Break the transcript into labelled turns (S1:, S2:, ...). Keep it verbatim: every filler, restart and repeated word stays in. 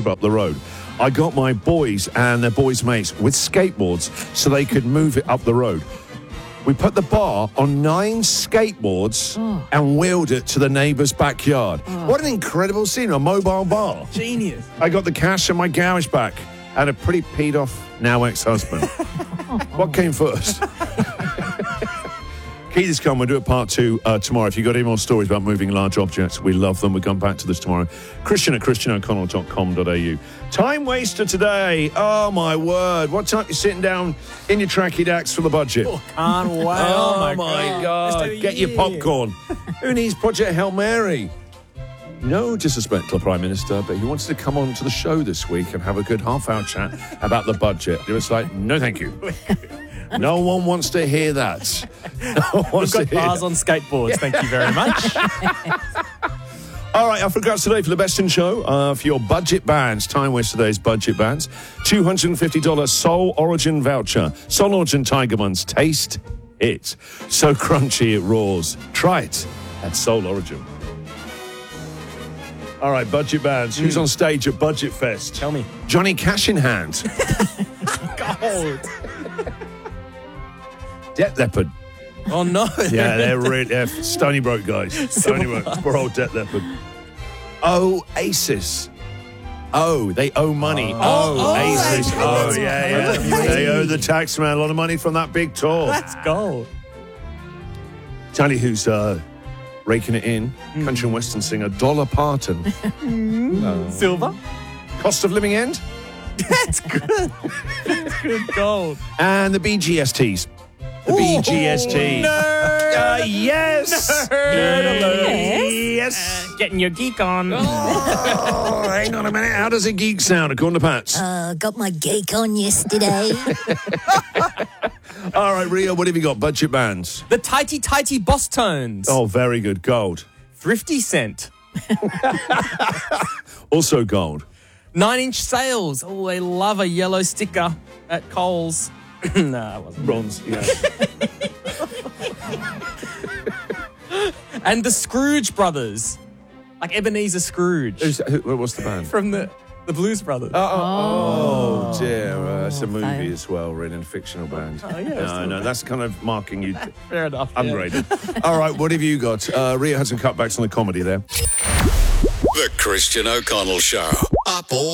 S1: neighbour up the road. I got my boys and their boys' mates with skateboards so they could move it up the road. We put the bar on nine skateboards oh. and wheeled it to the neighbour's backyard. Oh. What an incredible scene, a mobile bar.
S2: Genius.
S1: I got the cash and my garage back and a pretty peed off now ex-husband. What came first? Keith is coming. We'll do a part two uh, tomorrow. If you've got any more stories about moving large objects, we love them. We'll come back to this tomorrow. Christian at christian o'connell dot com dot a u. Time waster today. Oh, my word. What time are you sitting down in your tracky dacks for the budget?
S2: Oh, can't wait.
S1: Oh,
S2: oh, my
S1: my
S2: God.
S1: God. Get your popcorn. Who needs Project Hail Mary? No disrespect to the Prime Minister, but he wanted to come on to the show this week and have a good half-hour chat about the budget. It was like, no, thank you. No one wants to hear that. No one wants
S2: We've got
S1: to hear
S2: bars on skateboards. Yeah. Thank you very much.
S1: All right, our congrats today for the Best in Show. Uh, for your budget bands, time waste today's budget bands. two hundred fifty dollars Soul Origin voucher. Soul Origin Tiger Buns. Taste it. So crunchy it roars. Try it at Soul Origin. All right, budget bands. Mm. Who's on stage at Budget Fest?
S2: Tell me.
S1: Johnny Cash in hand.
S2: Gold.
S1: Def Leppard.
S2: Oh, no.
S1: Yeah, they're, really, they're Stony Broke guys. Stony Broke. Poor old Def Leppard. Oasis. Oh, they owe money. Oh,
S2: oh
S1: Oasis. Oh,
S2: oh,
S1: yeah, yeah. They owe the tax man a lot of money from that big tour.
S2: That's gold.
S1: Tell you who's uh, raking it in. Mm. Country and Western singer Dolly Parton.
S2: mm. uh, Silver.
S1: Cost of living end.
S2: That's good. That's good gold.
S1: And the B G S Ts. The Ooh, B G S T.
S2: No.
S1: Uh, yes.
S2: Yes.
S1: Yes.
S2: Uh, getting your geek on.
S1: Oh, hang on a minute. How does a geek sound, according to Pats?
S3: Uh, got my geek on yesterday.
S1: All right, Rio, what have you got? Budget bands.
S2: The Tighty Tighty Boss Tones.
S1: Oh, very good. Gold.
S2: Thrifty Cent.
S1: Also gold.
S2: Nine Inch Sales. Oh, they love a yellow sticker at Coles. No, it wasn't.
S1: Bronze, yeah.
S2: And the Scrooge Brothers. Like Ebenezer Scrooge.
S1: Who's, who, what's the band?
S2: From the, the Blues Brothers.
S1: Oh, oh, oh dear. Uh, that's a movie
S3: fine.
S1: as well, written a fictional band.
S2: Oh, yeah.
S1: No, no, that's kind of marking you.
S2: Fair enough.
S1: Ungraded.
S2: Yeah.
S1: All right, what have you got? Uh, Rio had some cutbacks on the comedy there.
S4: The Christian O'Connell Show. Up all